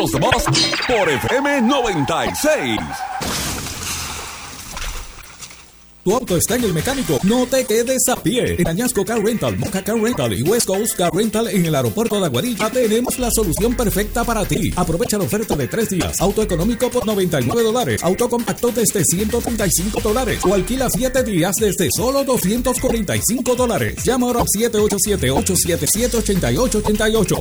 Los demás por FM 96. Tu auto está en el mecánico, no te quedes a pie. En Añasco Car Rental, Moca Car Rental y West Coast Car Rental en el aeropuerto de Aguadilla tenemos la solución perfecta para ti. Aprovecha la oferta de 3 días, auto económico por $99, auto compacto desde $135 o alquila 7 días desde solo $245. Llama ahora al 787-877-8888,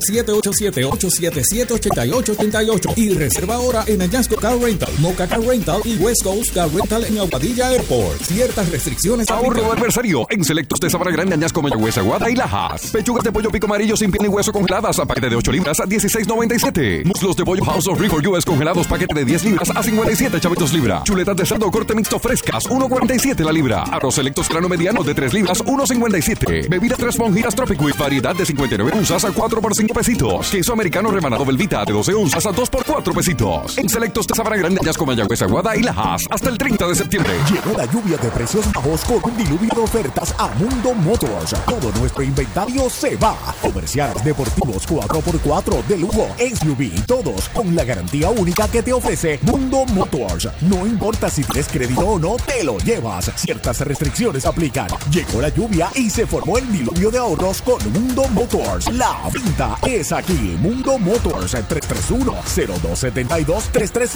787-877-8888 y reserva ahora en Añasco Car Rental, Moca Car Rental y West Coast Car Rental en Aguadilla Airport. Restricciones. Ahorro de aniversario en Selectos de Sabana Grande, Añasco, Mayagüez, Aguada y Lajas. Pechugas de pollo pico amarillo sin piel ni hueso congeladas a paquete de 8 libras a $16.97. Muslos de pollo House of River US congelados paquete de 10 libras a 57 chavitos libra. Chuletas de cerdo corte mixto frescas 1.47 la libra. Arroz Selectos grano mediano de 3 libras 1.57. Bebida 3 monjitas Tropic variedad de 59 onzas a 4 por 5 pesitos. Queso americano rebanado Velvita de 12 onzas a 2 por 4 pesitos. En Selectos de Sabana Grande, Añasco, Mayagüez, Aguada y Lajas hasta el 30 de septiembre. Llegó la lluvia de precios bajos con un diluvio de ofertas a Mundo Motors. Todo nuestro inventario se va. Comerciales deportivos 4x4 de lujo, SUV, todos con la garantía única que te ofrece Mundo Motors. No importa si tienes crédito o no, te lo llevas. Ciertas restricciones aplican. Llegó la lluvia y se formó el diluvio de ahorros con Mundo Motors. La venta es aquí. Mundo Motors 331-0272-335.